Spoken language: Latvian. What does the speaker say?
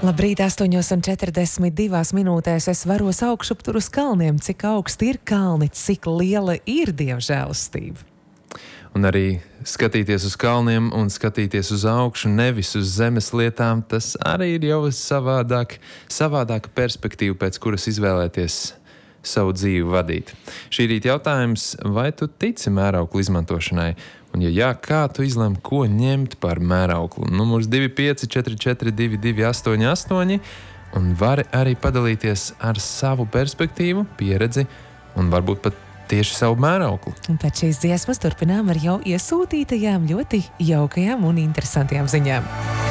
Labrīt, 8:42 minūtēs es varos augšup tur uz kalniem. Cik augsti ir kalni, cik liela ir Dieva žēlastība. Un arī skatīties uz kalniem un skatīties uz augšu, nevis uz zemes lietām, tas arī ir jau savādāka perspektīva, pēc kuras izvēlēties savu dzīvi vadīt. Šī rīta jautājums, vai tu tici mērauklu izmantošanai? Un, ja jā, kā tu izlem, ko ņemt par mērauklu? Numurs 2544 2288, un vari arī padalīties ar savu perspektīvu, pieredzi un varbūt pat tieši savu mērauklu. Un pēc šīs dziesmas turpinām ar jau iesūtītajām ļoti jaukajām un interesantajām ziņām.